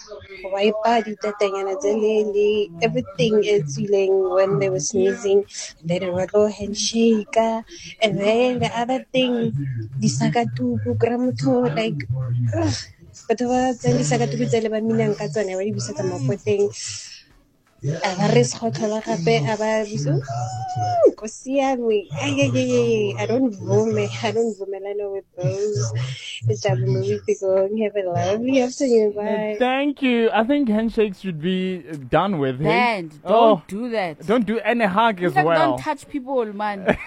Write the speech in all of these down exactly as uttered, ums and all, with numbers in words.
wiper ditatenyana tse lele, everything is feeling when they were sneezing. Then they would go handshake, and then the other thing, the sagatuku gramuto, like, ugh. But what then the sagatuku tse le ba minang ka tsone, ba di busetsa mokoteng. Aba re se kgothola gape, aba biso, nkosi yami. Ay, ay, ay, ay, I don't vume, I don't vumelana with those. It's a movie to go and have a lovely afternoon. Bye. Thank you. I think handshakes should be done with. Hey? Banned. Don't Oh, do that. Don't do any hug as Like, well. Don't touch people, man.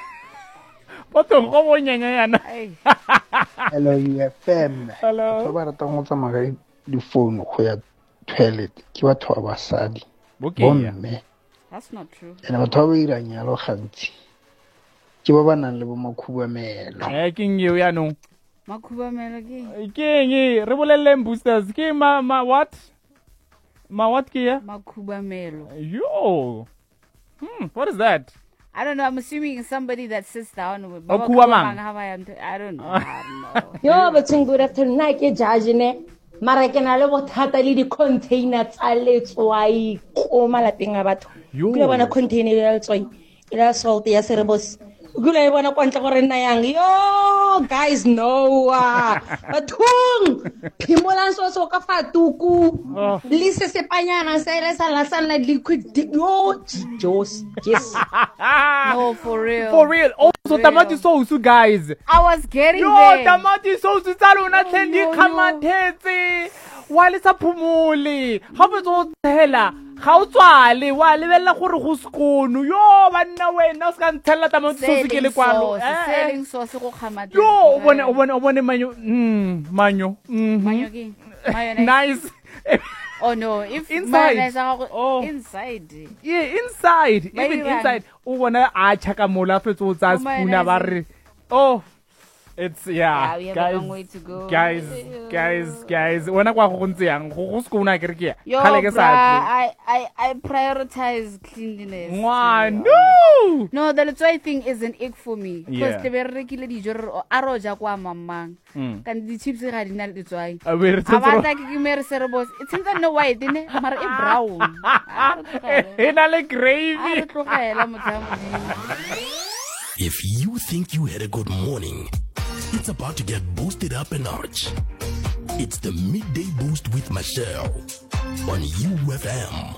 Potong go bonyanya yana. Hey. Hello, U F M. Hello. Ba ba ratang go tsamaya di phone go ya toilet ke batho ba basadi. Okay. Bomme. That's not true. Ene batho ba irang yalo gantsi. Ke ba ba nang le bo makhubamelo. Eh king you ya no. Makhubamelo ke. King re boleleng boosters ke ma ma what? Ma what ke ya? Makhubamelo. Yo. Hmm, what is that? I don't know. I'm assuming it's somebody that sits down with. Oh, Kuwamang. I don't know. I don't know. Yo, but good afternoon. I get judge ne. Mara ke na le bothata le di container tsa letswai go malapeng a batho. Yo. Ke bona container ya letswai. Ila salt ya serebos. Gula e bona kwantla gore nna yang. Yo, guys no. Bathong. Phimolang so so ka fatuku. Le se sepanyana sa ile sa la sa na liquid. Yo, just yes. No, for real. For real. Also tamati sauce guys. I was getting Yo, there. tamati sauce tsa lona tlendi khamatetse. Wa le sa phumole. Ha bo tso tshela. Ga o tswale wa lebella gore go skono. Yo, banna wena o ska ntshela tamati sauce ke le kwalo. Selling sauce go khamate. Yo, o bone o bone o bone manyo. Mm, manyo. Mhm. Manyo ke. Mayonnaise. Nice. Oh no, if Inside. mayonnaise are Oh. inside. Yeah, inside. Maybe Even one. inside. O bona a chaka mola fetso tsa Oh, spoon mayonnaise. ba re. Oh. It's yeah, Yeah, we have guys, a long way to go. guys, guys, guys. Wena kwa go ntse yang go go skona ke re ke. Yo, Khale ke bruh, sa I, I, I prioritize cleanliness. Mwa, to be no. honest. No, the letswai thing is an ick for me. Yeah. Because the very rekile dijo re a roja kwa mamang. Mm. Kan di chips ga di na letswai. A be re A tsetse. batla ke ke mere serebos. It's in the white ne, mara e brown. A re tlogele. E na le A gravy. re tlogela motho a modimo. If you think you had a good morning, it's about to get boosted up a notch. It's the Midday Boost with Michelle on U F M.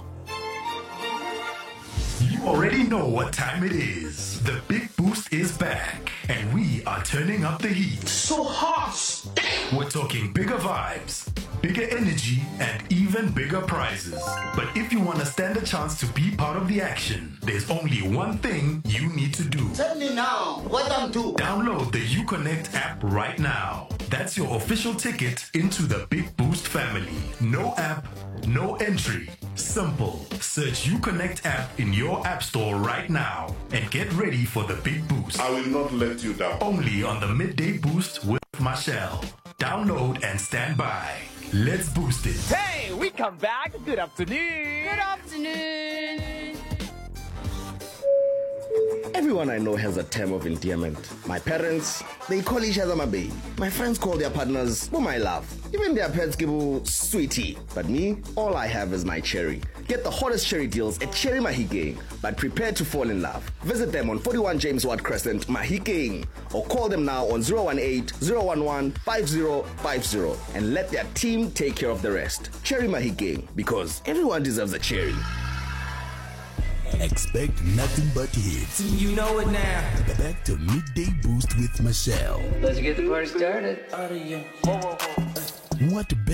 You already know what time it is. The Big Boost is back, and we are turning up the heat. So hot! We're talking bigger vibes, bigger energy, and even bigger prizes. But if you want to stand a chance to be part of the action, there's only one thing you need to do. Tell me now what I'm doing. Download the UConnect app right now. That's your official ticket into the Big Boost family. No app, no entry. Simple. Search UConnect app in your app store right now and get ready for the Big Boost. I will not let you down. Only on the Midday Boost with Michelle. Download and stand by. Let's boost it. Hey, we come back. Good afternoon. Good afternoon. Everyone I know has a term of endearment. My parents, they call each other my baby. My friends call their partners, oh my love. Even their pets give you sweetie. But me, all I have is my cherry. Get the hottest cherry deals at Cherry Mahikeng, but prepare to fall in love. Visit them on forty-one James Watt Crescent, Mahikeng, or call them now on zero one eight, zero one one, five zero five zero and let their team take care of the rest. Cherry Mahikeng, because everyone deserves a cherry. Expect nothing but hits. You know it now. Back to Midday Boost with Michelle. Let's get the party started. Out of here. What